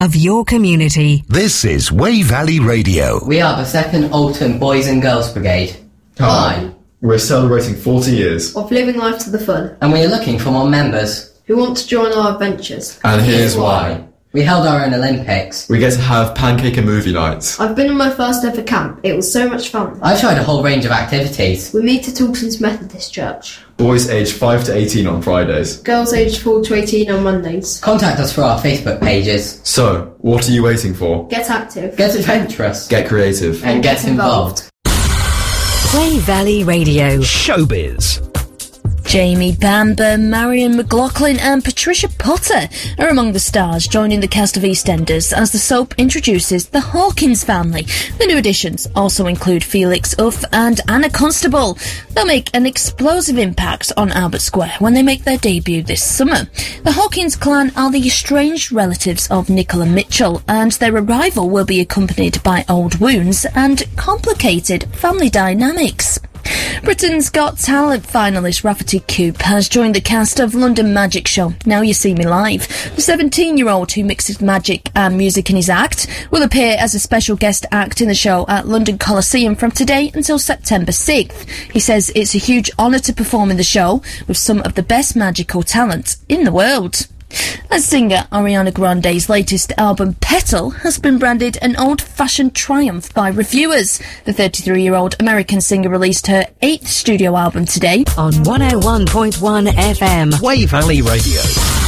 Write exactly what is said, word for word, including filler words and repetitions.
of your community. This is Way Valley Radio. We are the second Alton Boys and Girls Brigade. Hi. We're celebrating forty years of living life to the full. And we are looking for more members who want to join our adventures. And here's why. We held our own Olympics. We get to have pancake and movie nights. I've been on my first ever camp. It was so much fun. I've tried a whole range of activities. We meet at Alton's Methodist Church. Boys aged five to eighteen on Fridays. Girls aged four to eighteen on Mondays. Contact us for our Facebook pages. So, what are you waiting for? Get active. Get adventurous. Get creative. And, and get, get involved. involved. Way Valley Radio. Showbiz. Jamie Bamber, Marion McLaughlin and Patricia Potter are among the stars joining the cast of EastEnders as the soap introduces the Hawkins family. The new additions also include Felix Uff and Anna Constable. They'll make an explosive impact on Albert Square when they make their debut this summer. The Hawkins clan are the estranged relatives of Nicola Mitchell, and their arrival will be accompanied by old wounds and complicated family dynamics. Britain's Got Talent finalist Rafferty Coop has joined the cast of London Magic Show Now You See Me Live. The seventeen-year-old who mixes magic and music in his act will appear as a special guest act in the show at London Coliseum from today until September sixth. He says it's a huge honour to perform in the show with some of the best magical talent in the world. As singer Ariana Grande's latest album, Petal, has been branded an old-fashioned triumph by reviewers. The thirty-three-year-old American singer released her eighth studio album today on one oh one point one F M. Way Valley Radio.